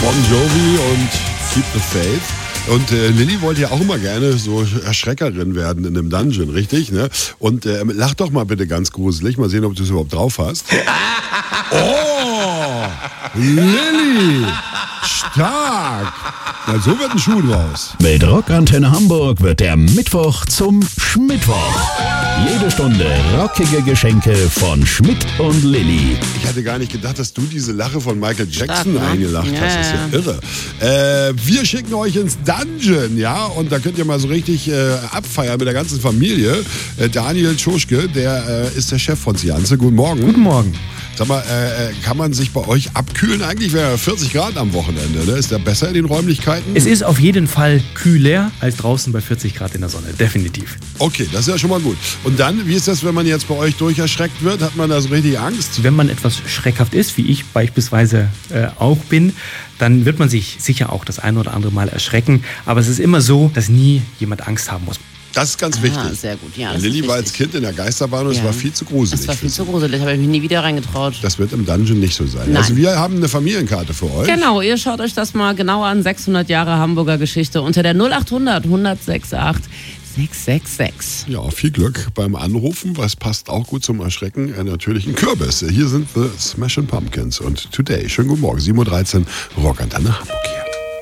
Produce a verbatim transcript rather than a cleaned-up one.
Bon Jovi und Keep the Faith. Und äh, Lilly wollte ja auch immer gerne so Erschreckerin werden in einem Dungeon, richtig? Ne? Und äh, lach doch mal bitte ganz gruselig, mal sehen, ob du es überhaupt drauf hast. Oh, Lilly, stark. Na, so wird ein Schuh draus. Mit Rockantenne Hamburg wird der Mittwoch zum Schmittwoch. Jede Stunde rockige Geschenke von Schmidt und Lilly. Ich hatte gar nicht gedacht, dass du diese Lache von Michael Jackson Stark, ne? eingelacht Ja, hast. Das ist ja irre. Äh, wir schicken euch ins Dungeon, ja, und da könnt ihr mal so richtig äh, abfeiern mit der ganzen Familie. Äh, Daniel Tschuschke, der äh, ist der Chef von Sianze. Guten Morgen. Guten Morgen. Sag mal, äh, kann man sich bei euch abkühlen? Eigentlich wäre ja vierzig Grad am Wochenende, ne? Ist der besser in den Räumlichkeiten? Es ist auf jeden Fall kühler als draußen bei vierzig Grad in der Sonne, definitiv. Okay, das ist ja schon mal gut. Und dann, wie ist das, wenn man jetzt bei euch durcherschreckt wird? Hat man da so richtig Angst? Wenn man etwas schreckhaft ist, wie ich beispielsweise äh, auch bin, dann wird man sich sicher auch das ein oder andere Mal erschrecken. Aber es ist immer so, dass nie jemand Angst haben muss. Das ist ganz Ah, wichtig. sehr gut, ja. Das Lilly ist war als wichtig. Kind in der Geisterbahn und es Ja. war viel zu gruselig. Das war viel für zu sie. gruselig, habe ich mich nie wieder reingetraut. Das wird im Dungeon nicht so sein. Nein. Also wir haben eine Familienkarte für euch. Genau, ihr schaut euch das mal genauer an. sechshundert Jahre Hamburger Geschichte unter der null acht hundert hundertsechsundachtzig sechs sechs sechs. Ja, viel Glück beim Anrufen. Was passt auch gut zum Erschrecken? Äh, natürlich ein Kürbis. Hier sind The Smashing Pumpkins und Today. Schönen guten Morgen, sieben Uhr dreizehn, Rockantenne Hamburg.